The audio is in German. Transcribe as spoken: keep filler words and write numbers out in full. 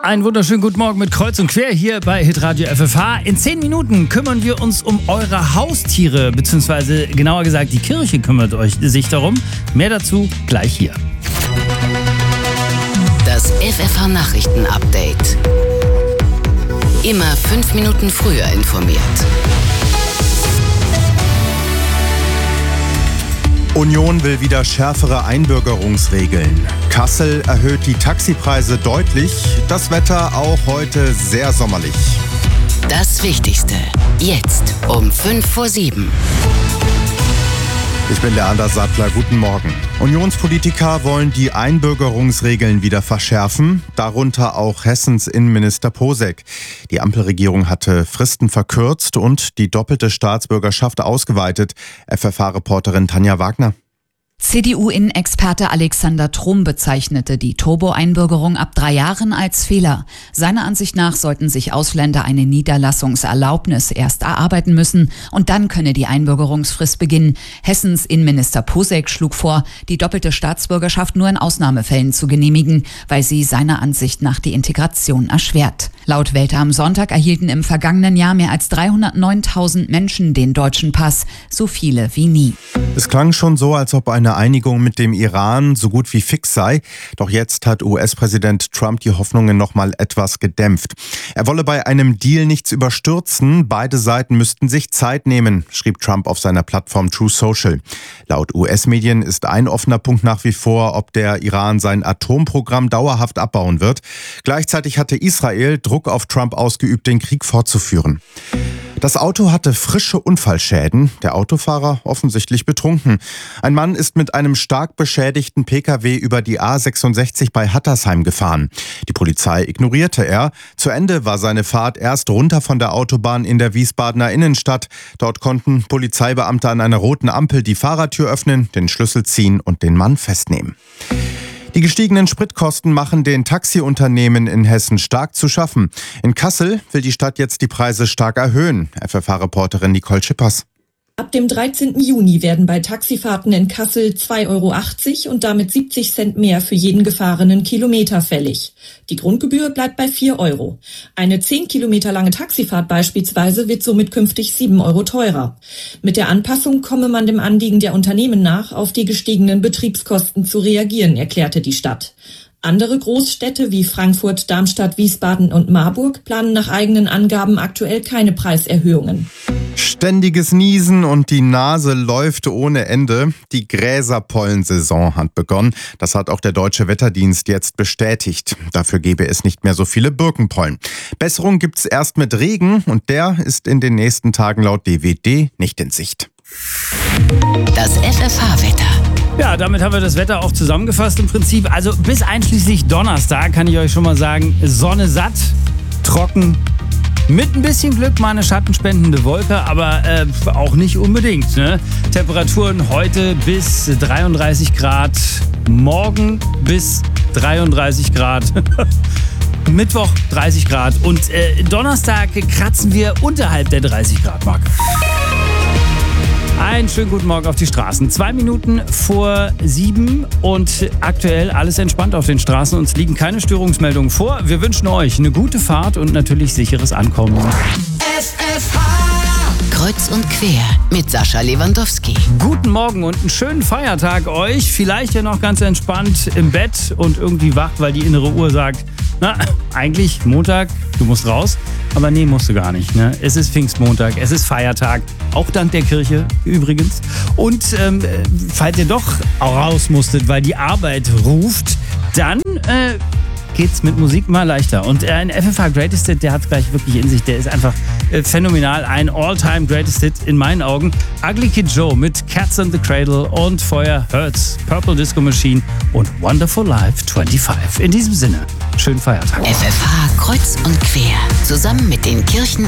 Einen wunderschönen guten Morgen mit Kreuz und Quer hier bei Hitradio F F H. In zehn Minuten kümmern wir uns um eure Haustiere, beziehungsweise genauer gesagt, die Kirche kümmert euch sich darum. Mehr dazu gleich hier. Das F F H-Nachrichten-Update. Immer fünf Minuten früher informiert. Union will wieder schärfere Einbürgerungsregeln. Kassel erhöht die Taxipreise deutlich. Das Wetter auch heute sehr sommerlich. Das Wichtigste. Jetzt um fünf vor sieben. Ich bin Leander Sattler, guten Morgen. Unionspolitiker wollen die Einbürgerungsregeln wieder verschärfen, darunter auch Hessens Innenminister Posek. Die Ampelregierung hatte Fristen verkürzt und die doppelte Staatsbürgerschaft ausgeweitet. F F H-Reporterin Tanja Wagner. C D U-Innenexperte Alexander Trom bezeichnete die Turbo-Einbürgerung ab drei Jahren als Fehler. Seiner Ansicht nach sollten sich Ausländer eine Niederlassungserlaubnis erst erarbeiten müssen und dann könne die Einbürgerungsfrist beginnen. Hessens Innenminister Posek schlug vor, die doppelte Staatsbürgerschaft nur in Ausnahmefällen zu genehmigen, weil sie seiner Ansicht nach die Integration erschwert. Laut Welt am Sonntag erhielten im vergangenen Jahr mehr als dreihundertneuntausend Menschen den deutschen Pass, so viele wie nie. Es klang schon so, als ob eine Einigung mit dem Iran so gut wie fix sei. Doch jetzt hat U S-Präsident Trump die Hoffnungen noch mal etwas gedämpft. Er wolle bei einem Deal nichts überstürzen. Beide Seiten müssten sich Zeit nehmen, schrieb Trump auf seiner Plattform Truth Social. Laut U S-Medien ist ein offener Punkt nach wie vor, ob der Iran sein Atomprogramm dauerhaft abbauen wird. Gleichzeitig hatte Israel Druck auf Trump ausgeübt, den Krieg fortzuführen. Das Auto hatte frische Unfallschäden, der Autofahrer offensichtlich betrunken. Ein Mann ist mit einem stark beschädigten Pkw über die A sechsundsechzig bei Hattersheim gefahren. Die Polizei ignorierte er. Zu Ende war seine Fahrt erst runter von der Autobahn in der Wiesbadener Innenstadt. Dort konnten Polizeibeamte an einer roten Ampel die Fahrertür öffnen, den Schlüssel ziehen und den Mann festnehmen. Die gestiegenen Spritkosten machen den Taxiunternehmen in Hessen stark zu schaffen. In Kassel will die Stadt jetzt die Preise stark erhöhen. F F H-Reporterin Nicole Schippers. Ab dem dreizehnten Juni werden bei Taxifahrten in Kassel zwei Euro achtzig und damit siebzig Cent mehr für jeden gefahrenen Kilometer fällig. Die Grundgebühr bleibt bei vier Euro. Eine zehn Kilometer lange Taxifahrt beispielsweise wird somit künftig sieben Euro teurer. Mit der Anpassung komme man dem Anliegen der Unternehmen nach, auf die gestiegenen Betriebskosten zu reagieren, erklärte die Stadt. Andere Großstädte wie Frankfurt, Darmstadt, Wiesbaden und Marburg planen nach eigenen Angaben aktuell keine Preiserhöhungen. Ständiges Niesen und die Nase läuft ohne Ende. Die Gräserpollensaison hat begonnen. Das hat auch der Deutsche Wetterdienst jetzt bestätigt. Dafür gäbe es nicht mehr so viele Birkenpollen. Besserung gibt's erst mit Regen und der ist in den nächsten Tagen laut D W D nicht in Sicht. Das F F H-Wetter. Ja, damit haben wir das Wetter auch zusammengefasst im Prinzip. Also bis einschließlich Donnerstag kann ich euch schon mal sagen, Sonne satt, trocken, mit ein bisschen Glück mal eine schattenspendende Wolke, aber äh, auch nicht unbedingt. Ne? Temperaturen heute bis dreiunddreißig Grad, morgen bis dreiunddreißig Grad. Mittwoch dreißig Grad und äh, Donnerstag kratzen wir unterhalb der dreißig Grad Marke. Einen schönen guten Morgen auf die Straßen. Zwei Minuten vor sieben und aktuell alles entspannt auf den Straßen. Uns liegen keine Störungsmeldungen vor. Wir wünschen euch eine gute Fahrt und natürlich sicheres Ankommen. F F H Kreuz und Quer mit Sascha Lewandowski. Guten Morgen und einen schönen Feiertag euch. Vielleicht ja noch ganz entspannt im Bett und irgendwie wach, weil die innere Uhr sagt, na, eigentlich Montag, du musst raus. Aber nee, musst du gar nicht. Ne? Es ist Pfingstmontag, es ist Feiertag, auch dank der Kirche übrigens. Und ähm, falls ihr doch raus musstet, weil die Arbeit ruft, dann äh, geht's mit Musik mal leichter. Und äh, ein F F H Greatest Hit, der hat's gleich wirklich in sich. Der ist einfach äh, phänomenal. Ein All-Time Greatest Hit in meinen Augen. Ugly Kid Joe mit Cats in the Cradle und vorher Hurts, Purple Disco Machine und Wonderful Life fünfundzwanzig. In diesem Sinne, schönen Feiertag. F F H Kreuz und Quer. Zusammen mit den Kirchen